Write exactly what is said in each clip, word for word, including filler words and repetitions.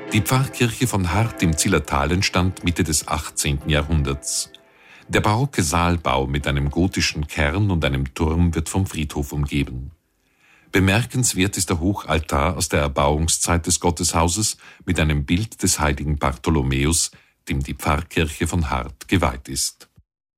Die Pfarrkirche von Hart im Zillertal entstand Mitte des achtzehnten Jahrhunderts. Der barocke Saalbau mit einem gotischen Kern und einem Turm wird vom Friedhof umgeben. Bemerkenswert ist der Hochaltar aus der Erbauungszeit des Gotteshauses mit einem Bild des heiligen Bartholomäus, dem die Pfarrkirche von Hart geweiht ist.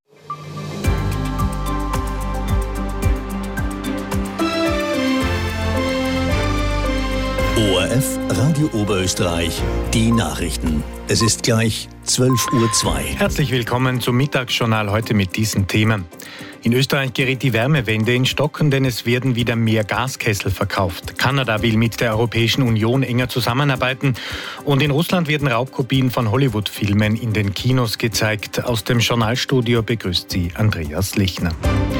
O R F Radio Oberösterreich, die Nachrichten. Es ist gleich zwölf Uhr zwei. Herzlich willkommen zum Mittagsjournal heute mit diesen Themen. In Österreich gerät die Wärmewende in Stocken, denn es werden wieder mehr Gaskessel verkauft. Kanada will mit der Europäischen Union enger zusammenarbeiten. Und in Russland werden Raubkopien von Hollywood-Filmen in den Kinos gezeigt. Aus dem Journalstudio begrüßt sie Andreas Lichner.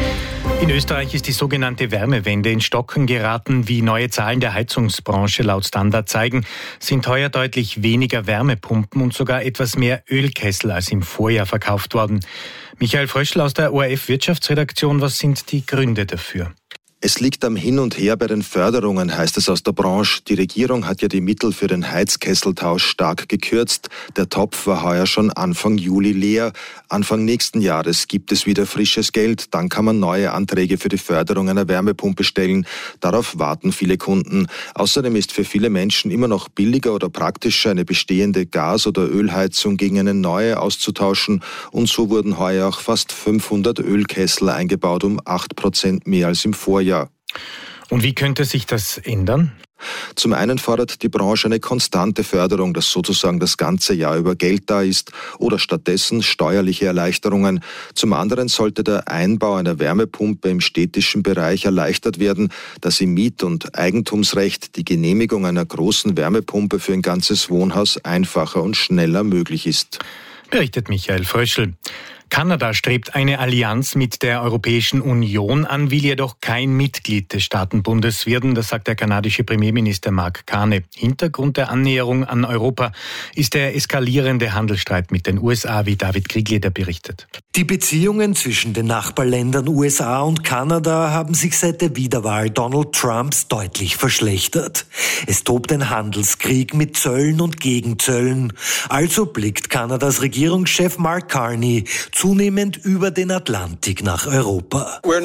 In Österreich ist die sogenannte Wärmewende in Stocken geraten. Wie neue Zahlen der Heizungsbranche laut Standard zeigen, sind heuer deutlich weniger Wärmepumpen und sogar etwas mehr Ölkessel als im Vorjahr verkauft worden. Michael Fröschl aus der O R F Wirtschaftsredaktion, was sind die Gründe dafür? Es liegt am Hin und Her bei den Förderungen, heißt es aus der Branche. Die Regierung hat ja die Mittel für den Heizkesseltausch stark gekürzt. Der Topf war heuer schon Anfang Juli leer. Anfang nächsten Jahres gibt es wieder frisches Geld. Dann kann man neue Anträge für die Förderung einer Wärmepumpe stellen. Darauf warten viele Kunden. Außerdem ist für viele Menschen immer noch billiger oder praktischer, eine bestehende Gas- oder Ölheizung gegen eine neue auszutauschen. Und so wurden heuer auch fast fünfhundert Ölkessel eingebaut, um acht Prozent mehr als im Vorjahr. Und wie könnte sich das ändern? Zum einen fordert die Branche eine konstante Förderung, dass sozusagen das ganze Jahr über Geld da ist, oder stattdessen steuerliche Erleichterungen. Zum anderen sollte der Einbau einer Wärmepumpe im städtischen Bereich erleichtert werden, dass im Miet- und Eigentumsrecht die Genehmigung einer großen Wärmepumpe für ein ganzes Wohnhaus einfacher und schneller möglich ist. Berichtet Michael Fröschl. Kanada strebt eine Allianz mit der Europäischen Union an, will jedoch kein Mitglied des Staatenbundes werden, das sagt der kanadische Premierminister Mark Carney. Hintergrund der Annäherung an Europa ist der eskalierende Handelsstreit mit den U S A, wie David Kriegleder berichtet. Die Beziehungen zwischen den Nachbarländern U S A und Kanada haben sich seit der Wiederwahl Donald Trumps deutlich verschlechtert. Es tobt ein Handelskrieg mit Zöllen und Gegenzöllen. Also blickt Kanadas Regierungschef Mark Carney zunehmend über den Atlantik nach Europa. Wir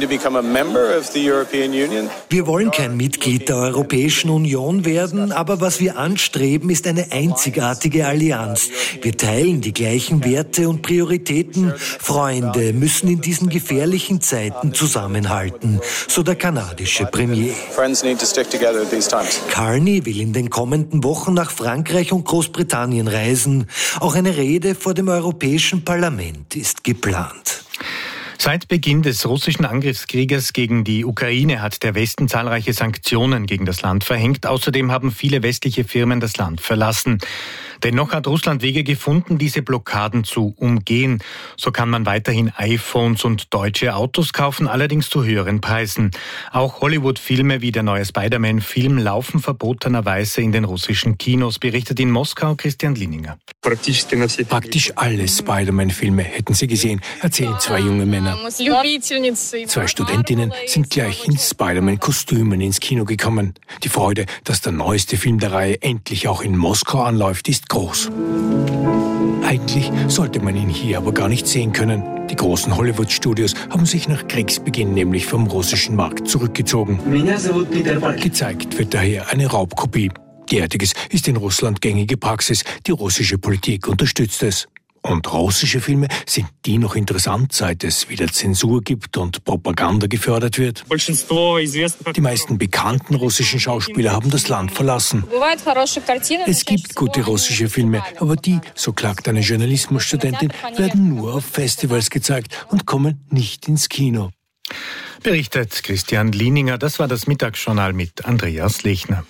wollen kein Mitglied der Europäischen Union werden, aber was wir anstreben, ist eine einzigartige Allianz. Wir teilen die gleichen Werte und Prioritäten. Freunde müssen in diesen gefährlichen Zeiten zusammenhalten, so der kanadische Premier. Carney will in den kommenden Wochen nach Frankreich und Großbritannien reisen. Auch eine Rede vor dem Europäischen Parlament ist geplant. Seit Beginn des russischen Angriffskrieges gegen die Ukraine hat der Westen zahlreiche Sanktionen gegen das Land verhängt. Außerdem haben viele westliche Firmen das Land verlassen. Dennoch hat Russland Wege gefunden, diese Blockaden zu umgehen. So kann man weiterhin iPhones und deutsche Autos kaufen, allerdings zu höheren Preisen. Auch Hollywood-Filme wie der neue Spider-Man-Film laufen verbotenerweise in den russischen Kinos, berichtet in Moskau Christian Lininger. Praktisch alle Spider-Man-Filme hätten Sie gesehen, erzählen zwei junge Männer. Zwei Studentinnen sind gleich in Spider-Man-Kostümen ins Kino gekommen. Die Freude, dass der neueste Film der Reihe endlich auch in Moskau anläuft, ist groß. Eigentlich sollte man ihn hier aber gar nicht sehen können. Die großen Hollywood-Studios haben sich nach Kriegsbeginn nämlich vom russischen Markt zurückgezogen. Gezeigt wird daher eine Raubkopie. Derartiges ist in Russland gängige Praxis. Die russische Politik unterstützt es. Und russische Filme, sind die noch interessant, seit es wieder Zensur gibt und Propaganda gefördert wird? Die meisten bekannten russischen Schauspieler haben das Land verlassen. Es gibt gute russische Filme, aber die, so klagt eine Journalismusstudentin, werden nur auf Festivals gezeigt und kommen nicht ins Kino. Berichtet Christian Lininger. Das war das Mittagsjournal mit Andreas Lechner.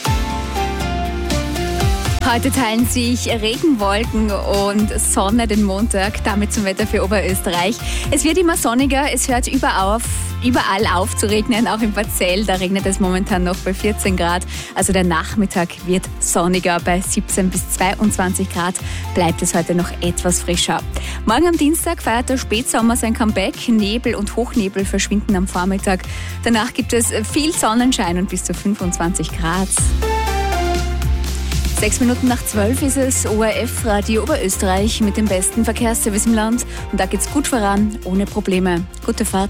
Heute teilen sich Regenwolken und Sonne den Montag, damit zum Wetter für Oberösterreich. Es wird immer sonniger, es hört überall auf, überall auf zu regnen, auch in Parzell. Da regnet es momentan noch bei vierzehn Grad. Also der Nachmittag wird sonniger, bei siebzehn bis zweiundzwanzig Grad bleibt es heute noch etwas frischer. Morgen am Dienstag feiert der Spätsommer sein Comeback. Nebel und Hochnebel verschwinden am Vormittag. Danach gibt es viel Sonnenschein und bis zu fünfundzwanzig Grad. Sechs Minuten nach zwölf ist es O R F Radio Oberösterreich mit dem besten Verkehrsservice im Land. Und da geht's gut voran, ohne Probleme. Gute Fahrt.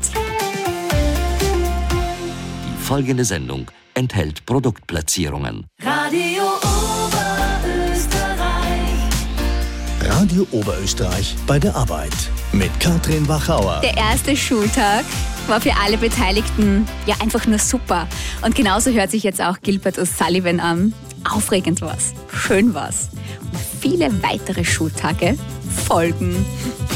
Die folgende Sendung enthält Produktplatzierungen. Radio Oberösterreich. Radio Oberösterreich bei der Arbeit mit Katrin Wachauer. Der erste Schultag war für alle Beteiligten ja einfach nur super. Und genauso hört sich jetzt auch Gilbert O'Sullivan an. Aufregend war's, schön war's. Und viele weitere Schultage folgen.